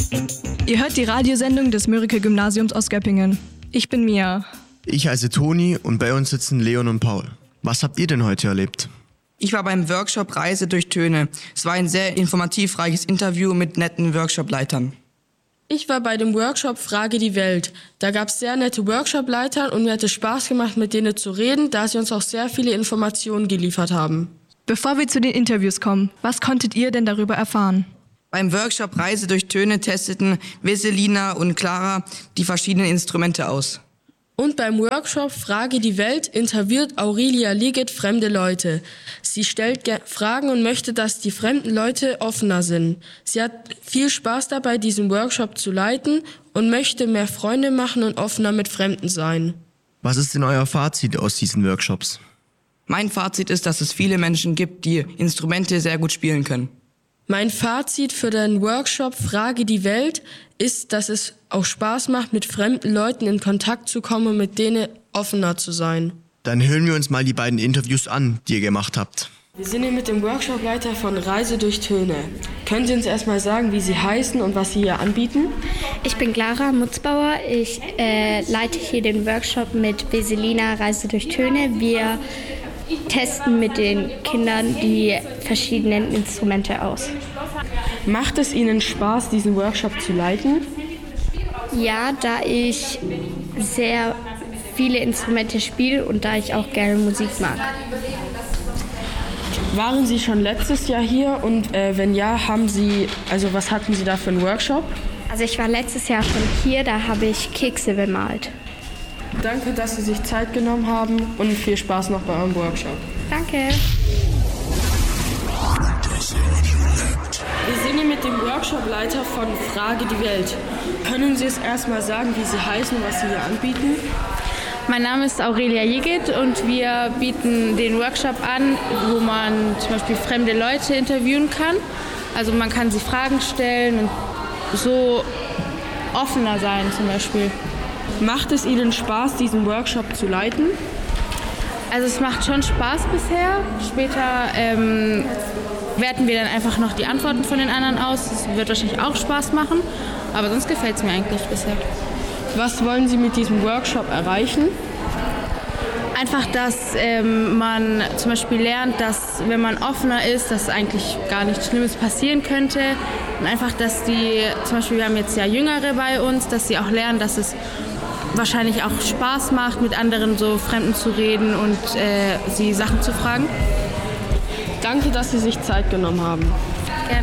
Ihr hört die Radiosendung des Mörike-Gymnasiums aus Göppingen. Ich bin Mia. Ich heiße Toni und bei uns sitzen Leon und Paul. Was habt ihr denn heute erlebt? Ich war beim Workshop Reise durch Töne. Es war ein sehr informativreiches Interview mit netten Workshopleitern. Ich war bei dem Workshop Frage die Welt. Da gab es sehr nette Workshopleiter und mir hat es Spaß gemacht, mit denen zu reden, da sie uns auch sehr viele Informationen geliefert haben. Bevor wir zu den Interviews kommen, was konntet ihr denn darüber erfahren? Beim Workshop Reise durch Töne testeten Veselina und Clara die verschiedenen Instrumente aus. Und beim Workshop Frage die Welt interviewt Aurelia Liget fremde Leute. Sie stellt Fragen und möchte, dass die fremden Leute offener sind. Sie hat viel Spaß dabei, diesen Workshop zu leiten und möchte mehr Freunde machen und offener mit Fremden sein. Was ist denn euer Fazit aus diesen Workshops? Mein Fazit ist, dass es viele Menschen gibt, die Instrumente sehr gut spielen können. Mein Fazit für den Workshop Frage die Welt ist, dass es auch Spaß macht, mit fremden Leuten in Kontakt zu kommen und mit denen offener zu sein. Dann hören wir uns mal die beiden Interviews an, die ihr gemacht habt. Wir sind hier mit dem Workshopleiter von Reise durch Töne. Können Sie uns erstmal sagen, wie Sie heißen und was Sie hier anbieten? Ich bin Clara Mutzbauer. Ich leite hier den Workshop mit Veselina Reise durch Töne. Wir testen mit den Kindern die verschiedenen Instrumente aus. Macht es Ihnen Spaß, diesen Workshop zu leiten? Ja, da ich sehr viele Instrumente spiele und da ich auch gerne Musik mag. Waren Sie schon letztes Jahr hier und wenn ja, was hatten Sie da für einen Workshop? Also ich war letztes Jahr schon hier, da habe ich Kekse bemalt. Danke, dass Sie sich Zeit genommen haben und viel Spaß noch bei eurem Workshop. Danke. Wir sind hier mit dem Workshopleiter von Frage die Welt. Können Sie es erstmal sagen, wie Sie heißen und was Sie hier anbieten? Mein Name ist Aurelia Jigit und wir bieten den Workshop an, wo man zum Beispiel fremde Leute interviewen kann. Also man kann sie Fragen stellen und so offener sein zum Beispiel. Macht es Ihnen Spaß, diesen Workshop zu leiten? Also es macht schon Spaß bisher. Später werten wir dann einfach noch die Antworten von den anderen aus. Das wird wahrscheinlich auch Spaß machen, aber sonst gefällt es mir eigentlich bisher. Was wollen Sie mit diesem Workshop erreichen? Einfach, dass man zum Beispiel lernt, dass wenn man offener ist, dass eigentlich gar nichts Schlimmes passieren könnte. Und einfach, dass zum Beispiel wir haben jetzt ja Jüngere bei uns, dass sie auch lernen, dass es wahrscheinlich auch Spaß macht, mit anderen so Fremden zu reden und sie Sachen zu fragen. Danke, dass Sie sich Zeit genommen haben.